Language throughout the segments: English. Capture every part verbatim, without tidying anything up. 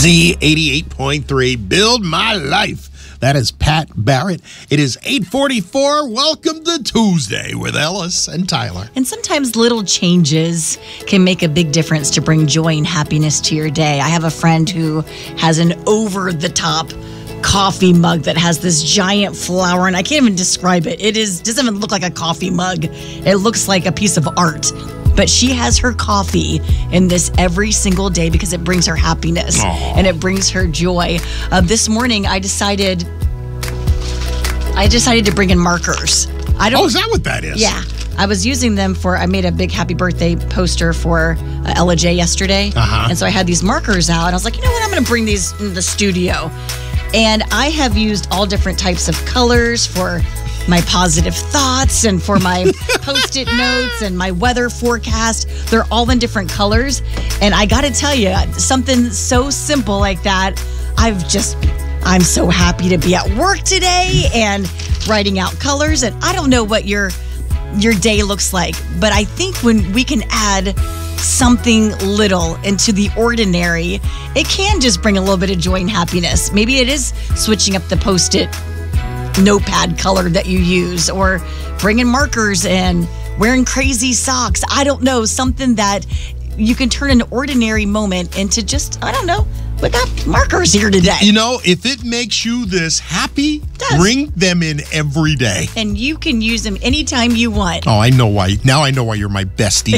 Z eighty-eight point three, Build My Life. That is Pat Barrett. It is eight forty-four. Welcome to Tuesday with Ellis and Tyler. And sometimes little changes can make a big difference to bring joy and happiness to your day. I have a friend who has an over-the-top coffee mug that has this giant flower, and I can't even describe it. It is doesn't even look like a coffee mug. It looks like a piece of art. But she has her coffee in this every single day because it brings her happiness. Aww. And it brings her joy. Uh, this morning, I decided, I decided to bring in markers. I don't. Oh, is that what that is? Yeah, I was using them for. I made a big happy birthday poster for uh, Ella J yesterday, uh-huh. and so I had these markers out, and I was like, you know what, I'm going to bring these in the studio. And I have used all different types of colors for my positive thoughts and for my Post-it notes and my weather forecast. They're all in different colors. And I got to tell you, something so simple like that, I've just, I'm so happy to be at work today and writing out colors. And I don't know what your your day looks like, but I think when we can add something little into the ordinary, it can just bring a little bit of joy and happiness. Maybe it is switching up the Post-it notepad color that you use, or bringing markers and wearing crazy socks. I don't know, something that you can turn an ordinary moment into just, I don't know, we got markers here today. You know, if it makes you this happy, bring them in every day. And you can use them anytime you want. Oh, I know why. Now I know why you're my bestie.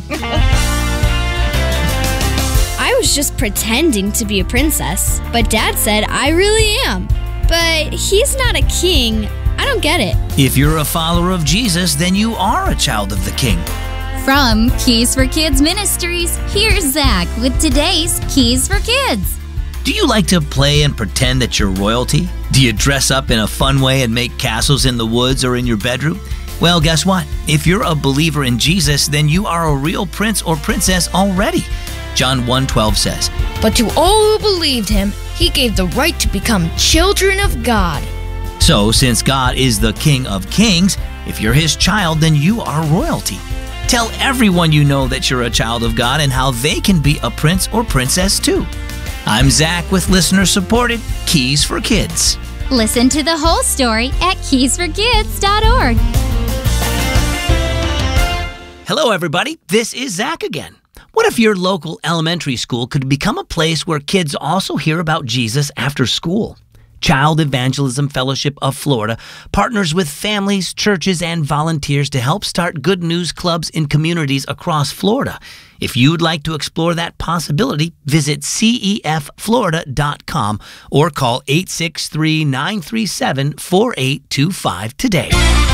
I was just pretending to be a princess, but Dad said I really am. But he's not a king. I don't get it. If you're a follower of Jesus, then you are a child of the King. From Keys for Kids Ministries, here's Zach with today's Keys for Kids. Do you like to play and pretend that you're royalty? Do you dress up in a fun way and make castles in the woods or in your bedroom? Well, guess what? If you're a believer in Jesus, then you are a real prince or princess already. John one twelve says, "But to all who believed him, he gave the right to become children of God." So, since God is the King of Kings, if you're his child, then you are royalty. Tell everyone you know that you're a child of God and how they can be a prince or princess too. I'm Zach with listener-supported Keys for Kids. Listen to the whole story at keys for kids dot org. Hello, everybody. This is Zach again. What if your local elementary school could become a place where kids also hear about Jesus after school? Child Evangelism Fellowship of Florida partners with families, churches, and volunteers to help start good news clubs in communities across Florida. If you'd like to explore that possibility, visit C E F Florida dot com or call eight six three, nine three seven, four eight two five today.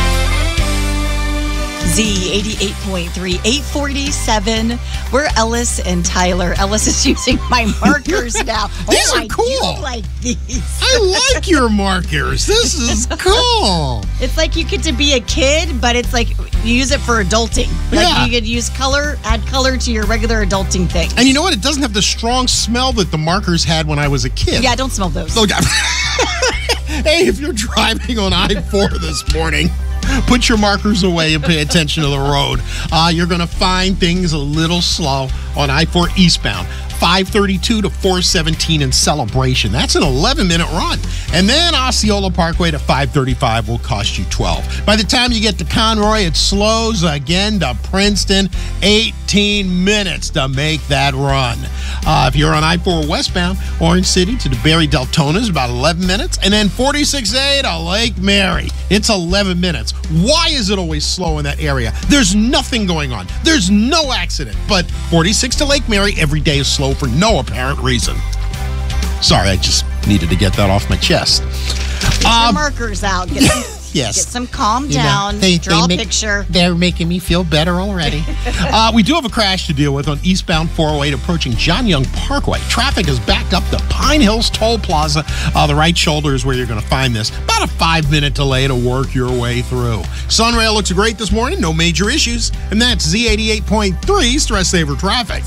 Z eighty-eight point three, eight forty-seven. We're Ellis and Tyler. Ellis is using my markers now. These oh, are cool. I do like these. I like your markers. This is cool. It's like you get to be a kid, but it's like you use it for adulting. Like Yeah. you could use color, add color to your regular adulting thing. And you know what? It doesn't have the strong smell that the markers had when I was a kid. Yeah, don't smell those. So, hey, if you're driving on I four this morning, put your markers away and pay attention to the road. Uh, you're going to find things a little slow on I four eastbound. five thirty-two to four seventeen in Celebration. That's an eleven-minute run. And then Osceola Parkway to five thirty-five will cost you twelve. By the time you get to Conroy, it slows again to Princeton. eighteen minutes to make that run. Uh, if you're on I four westbound, Orange City to DeBerry Deltona is about eleven minutes. And then forty-six A to Lake Mary. It's eleven minutes. Why is it always slow in that area? There's nothing going on. There's no accident. But forty-six to Lake Mary every day is slow for no apparent reason. Sorry, I just needed to get that off my chest. Get Um, your markers out. Get some, yes. Get some calm You know, down. they- draw they a make- picture. They're making me feel better already. uh, we do have a crash to deal with on eastbound four oh eight approaching John Young Parkway. Traffic is backed up to Pine Hills Toll Plaza. Uh, the right shoulder is where you're going to find this. About a five-minute delay to work your way through. Sunrail looks great this morning. No major issues. And that's Z eighty-eight point three Stress Saver Traffic.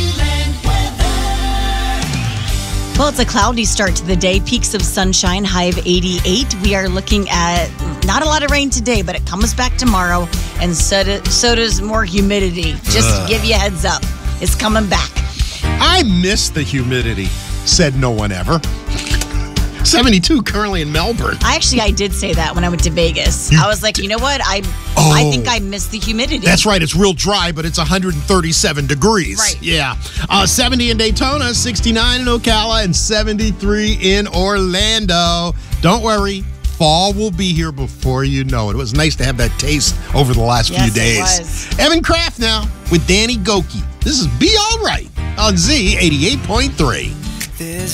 Well, it's a cloudy start to the day. Peaks of sunshine, high of eighty-eight. We are looking at not a lot of rain today, but it comes back tomorrow. And so, do, so does more humidity. Just Ugh. to give you a heads up, it's coming back. I miss the humidity. said no one ever. seventy-two currently in Melbourne. I actually, I did say that when I went to Vegas. You I was like, you know what? I Oh. I think I missed the humidity. That's right. It's real dry, but it's one hundred thirty-seven degrees. Right. Yeah. Uh, seventy in Daytona, sixty-nine in Ocala, and seventy-three in Orlando. Don't worry. Fall will be here before you know it. It was nice to have that taste over the last Yes, few it days. was. Evan Kraft now with Danny Goki. This is Be All Right on Z eighty-eight point three.